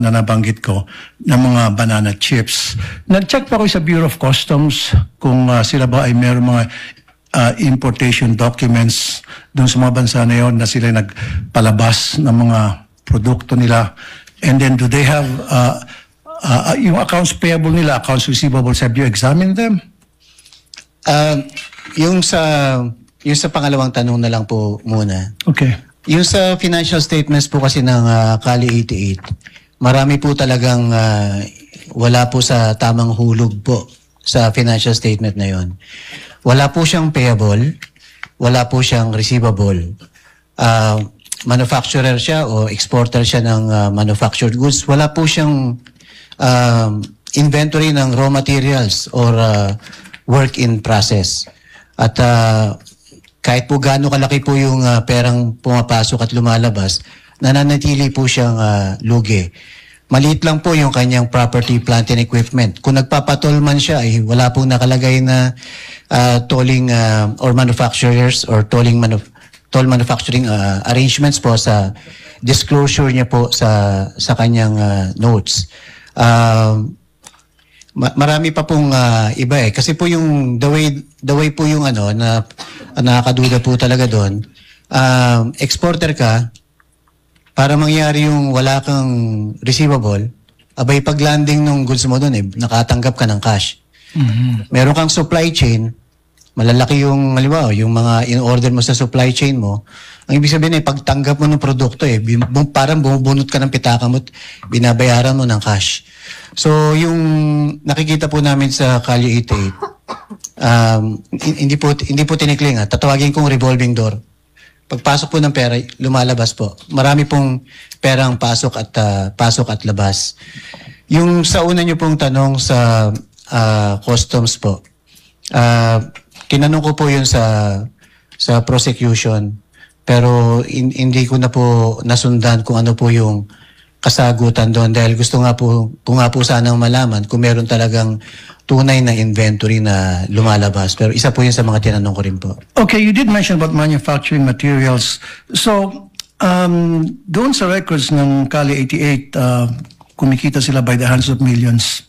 na nabanggit ko ng mga banana chips. Nag-check pa ko sa Bureau of Customs kung sila ba ay meron mga importation documents doon sa mga bansa na yon na sila nagpalabas ng mga produkto nila. And then do they have yung accounts payable nila, accounts receivables, have you examined them? Yung sa pangalawang tanong na lang po muna. Okay. Yung sa financial statements po kasi ng Kali 88, marami po talagang wala po sa tamang hulog po sa financial statement na yon. Wala po siyang payable, wala po siyang receivable. Manufacturer siya o exporter siya ng manufactured goods. Wala po siyang inventory ng raw materials or work in process. At kahit po gaano kalaki po yung perang pumapasok at lumalabas, nananatili po siyang lugi. Maliit lang po yung kanyang property, plant, and equipment. Kung nagpapatol man siya, wala pong nakalagay na tolling or manufacturers or toll manufacturing arrangements po sa disclosure niya po sa kanyang notes. Marami pa pong iba kasi po yung the way po yung na nakakaduda po talaga doon. Exporter ka, para mangyari yung wala kang receivable, abay pag landing ng goods mo doon nakatanggap ka ng cash. Mm-hmm. Meron kang supply chain, malalaki yung halimbawa, yung mga in-order mo sa supply chain mo. Ang ibig sabihin pagtanggap mo ng produkto parang bumubunot ka ng pitaka mo at binabayaran mo ng cash. So yung nakikita po namin sa Kali 88, hindi po tinikling tatawagin kong revolving door. Pagpasok po ng pera, lumalabas po. Marami pong perang pasok at labas. Yung sa una niyo pong tanong sa customs po, tinanong ko po yun sa prosecution, pero hindi ko na po nasundan kung ano po yung kasagutan doon dahil gusto nga po sanang malaman kung meron talagang tunay na inventory na lumalabas. Pero isa po yun sa mga tinanong ko rin po. Okay, you did mention about manufacturing materials. So, doon sa records ng Kali 88, kumikita sila by the hands of millions.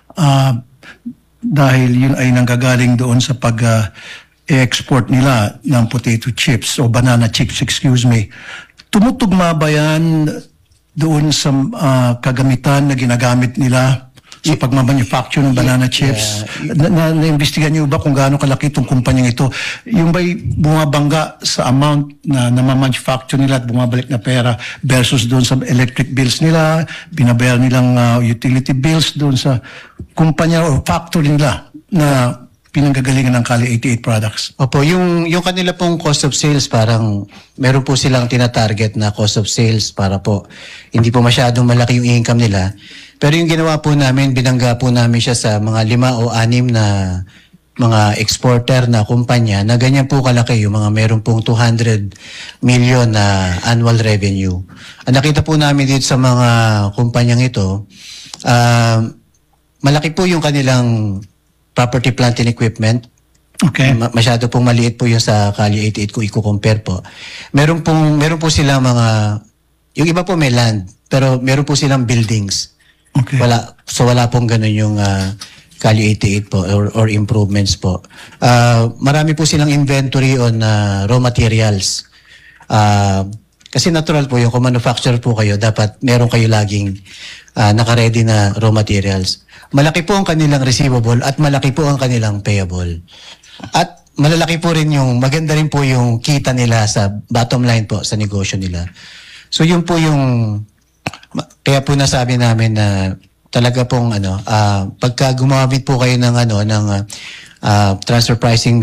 Dahil yun ay nanggagaling doon sa pag-export nila ng potato chips o banana chips, excuse me. Tumutugma ba yan doon sa kagamitan na ginagamit nila sa pagmamanufacture ng banana chips? Na-investigan niyo ba kung gaano kalaki itong kumpanyang ito? Yung ba'y bumabangga sa amount na namamanufacture nila at bumabalik na pera versus doon sa electric bills nila, binabayar nilang utility bills doon sa kumpanya o factory nila na pinanggagalingan ng Kali 88 products? Opo, yung kanila pong cost of sales, parang meron po silang tinatarget na cost of sales para po hindi po masyadong malaki yung income nila. Pero yung ginawa po namin, binangga po namin siya sa mga 5 o 6 na mga exporter na kumpanya na ganyan po kalaki, yung mga meron pong 200 million na annual revenue. Ang nakita po namin dito sa mga kumpanyang ito, malaki po yung kanilang property, plant, and equipment. Okay. Masyado pong maliit po yung sa Kali 88 kung i-compare po. Meron po silang mga, yung iba po may land, pero meron po silang buildings. Okay. Wala pong ganun yung Kali 88 po or improvements po. Marami po silang inventory on raw materials. Kasi natural po yung kung manufacturer po kayo, dapat meron kayo laging naka-ready na raw materials. Malaki po ang kanilang receivable at malaki po ang kanilang payable. At malalaki po rin maganda rin po yung kita nila sa bottom line po sa negosyo nila. So yun po kaya po nasabi namin na talaga pong pagka gumamit po kayo ng transfer pricing,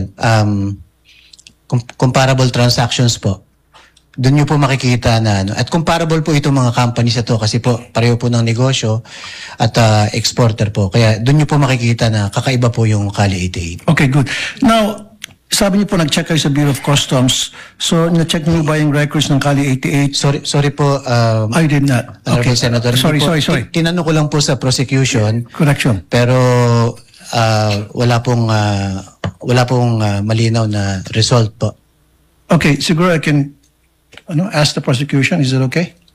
comparable transactions po, doon nyo po makikita na at comparable po itong mga companies na to kasi po pareho po ng negosyo at exporter po. Kaya doon nyo po makikita na kakaiba po yung Kali 88. Okay, good. Now, sabi niyo po nag-check kayo sa Bureau of Customs. So, na-check niyo ba yung records ng Kali 88? Sorry po. I did not. Okay. Senator. Sorry. Tinanong ko lang po sa prosecution. Correction. Pero wala pong malinaw na result po. Okay, siguro I can ask the prosecution. Is it okay?